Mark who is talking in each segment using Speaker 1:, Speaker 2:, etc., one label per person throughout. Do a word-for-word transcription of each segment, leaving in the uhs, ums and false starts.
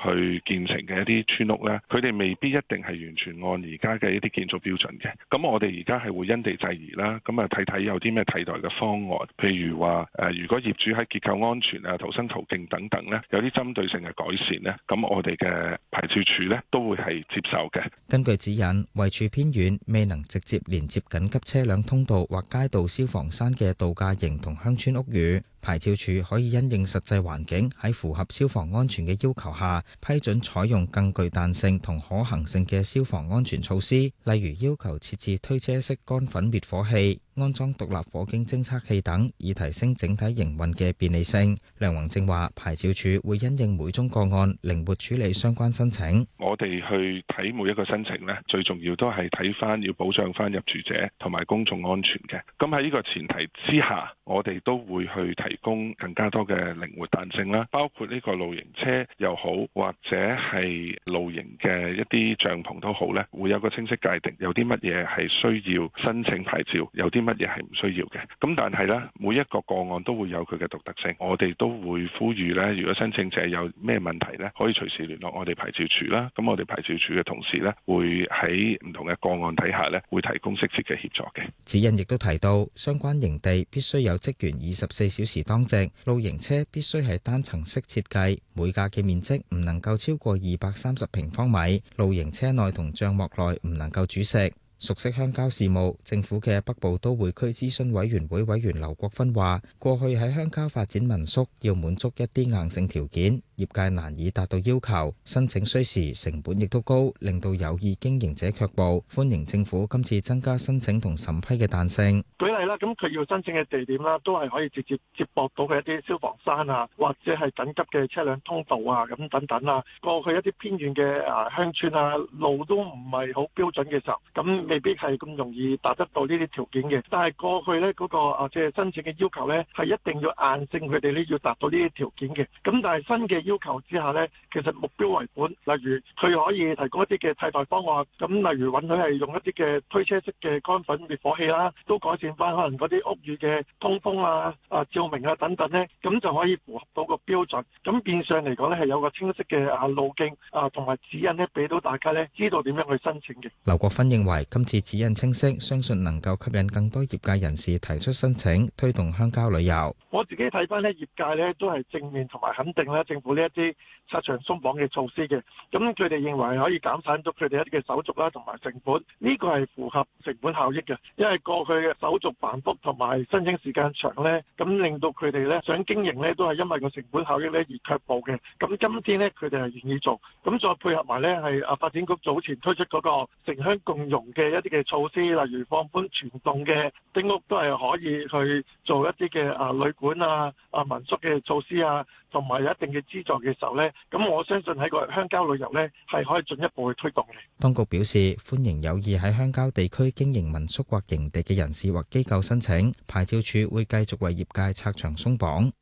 Speaker 1: 去建成嘅一啲村屋咧，佢哋未必一定係完全按而家嘅一啲建築標準嘅。咁我哋而家係會因地制宜啦，咁啊睇睇有啲咩替代嘅方案，譬如話誒，如果業主喺結構安全啊、逃生途徑等等咧，有啲針對性嘅改善咧，咁我哋嘅牌照處咧都會係接受嘅。
Speaker 2: 根據指引，位處偏遠、未能直接連接緊急車輛通道或街道消防山嘅度假營同鄉村屋宇，牌照處可以因應實際環境，喺符合消防安全嘅要求下，批准採用更具彈性同可行性嘅消防安全措施，例如要求設置推車式乾粉滅火器、安裝獨立火警偵測器等，以提升整體營運嘅便利性。梁宏正話，牌照處會因應每宗個案，靈活處理相關申請。
Speaker 1: 我哋去睇每一個申請呢，最重要都係睇翻要保障翻入住者同埋公眾安全嘅。咁喺呢個前提之下，我哋都會去提供更加多嘅靈活彈性啦，包括呢個露營車又好，或者係露營嘅一啲帳篷都好呢，會有個清晰界定，有啲乜嘢係需要申請牌照，有啲乜嘢係唔需要嘅。咁但係呢，每一個個案都會有佢嘅獨特性，我哋都會呼籲呢，如果申請者有咩問題呢，可以隨時聯絡我哋牌照處啦。咁我哋牌照處嘅同事呢，會喺唔同嘅個案底下呢，會提供適切嘅協助嘅。
Speaker 2: 指引亦都提到，相關營地必須有職員二十四小時當值，露營車必須係單層式設計，每架嘅面積唔能夠超過二百三十平方米，露營車內同帳幕內唔能夠煮食。熟悉鄉郊事務，政府嘅北部都會區諮詢委員會委員劉國芬話，過去喺鄉郊發展民宿要滿足一啲硬性條件，業界難以達到要求，申請需時，成本亦都高，令到有意經營者卻步。歡迎政府今次增加申請同審批嘅彈性。
Speaker 3: 舉例啦，咁佢要申請嘅地點啦，都係可以直接接駁到嘅一啲消防山啊，或者係緊急嘅車輛通道啊，咁等等啊。過去一啲偏遠嘅啊鄉村啊，路都唔係好標準嘅時候，咁未必係咁容易達得到呢啲條件嘅。但係過去咧嗰個啊即係申請嘅要求咧，係一定要硬性佢哋咧要達到呢啲條件嘅。咁但係新嘅要求之下咧，其實目標為本，例如佢可以提供一啲嘅替代方案，咁例如允許係用一啲嘅推車式嘅乾粉滅火器啦，都改善翻可能嗰啲屋宇嘅通風啊、啊照明啊等等咧，咁就可以符合到個標準。咁變相嚟講咧係有個清晰嘅啊路徑啊同埋指引咧，俾到大家咧知道點樣去申請嘅。
Speaker 2: 劉國芬認為今次指引清晰，相信能夠吸引更多業界人士提出申請，推動鄉郊旅遊。
Speaker 3: 我自己睇翻咧，業界咧都係正面同埋肯定咧政府呢一啲拆牆鬆綁嘅措施嘅。咁佢哋認為可以減省到佢哋一啲嘅手續啦，同埋成本。呢個係符合成本效益嘅，因為過去嘅手續繁複同埋申請時間長咧，咁令到佢哋咧想經營咧都係因為個成本效益咧而卻步嘅。咁今天咧佢哋係願意做，咁再配合埋咧係啊發展局早前推出嗰個城鄉共融嘅一啲嘅措施，例如放寬全棟嘅丁屋都係可以去做一啲嘅啊旅館啊、啊民宿嘅措施啊，同埋有一定嘅資助嘅時候咧，咁我相信喺個鄉郊旅遊咧係可以進一步去推動嘅。
Speaker 2: 當局表示歡迎有意喺鄉郊地區經營民宿或營地嘅人士或機構申請，牌照處會繼續為業界拆牆鬆綁。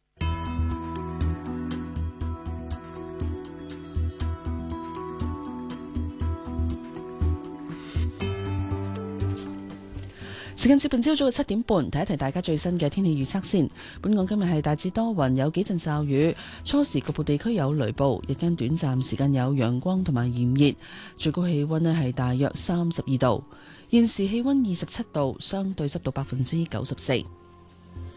Speaker 4: 時間接近朝早嘅七點半，提一提大家最新嘅天氣預測先。本港今日係大致多雲，有幾陣驟雨，初時局部地區有雷暴，日間短暫時間有陽光同埋炎熱，最高氣溫呢係大約三十二度。現時氣溫二十七度，相對濕度百分之九十四。